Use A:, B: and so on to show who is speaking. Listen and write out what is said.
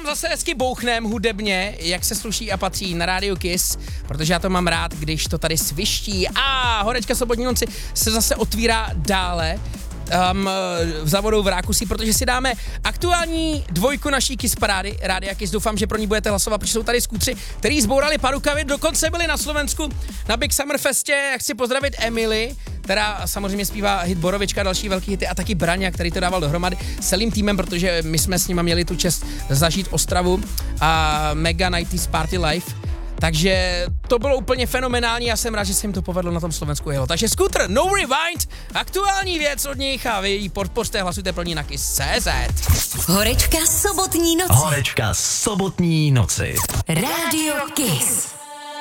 A: tam zase hezky bouchnem hudebně, jak se sluší a patří na rádiu Kiss, protože já to mám rád, když to tady sviští. A horečka sobotní noci se zase otvírá dále. Za vodou v Rákusí, protože si dáme aktuální dvojku naší Kiss parády, Rádia Kiss. Doufám, že pro ní budete hlasovat, protože jsou tady skútři, který zbourali Pardubice, dokonce byli na Slovensku na Big Summer Festě. Chci pozdravit Emily, která samozřejmě zpívá hit Borovička, další velký hity, a taky Braňa, který to dával dohromady s celým týmem, protože my jsme s nima měli tu čest zažít Ostravu a Mega 90s Party Life. Takže to bylo úplně fenomenální, já jsem rád, že se jim to povedlo na tom Slovensku jelo. Takže Scooter, No Rewind, aktuální věc od nich a vy podpořte, hlasujte pro ní na Kiss.cz.
B: Horečka sobotní noci.
C: Horečka sobotní noci.
B: Rádio Kiss.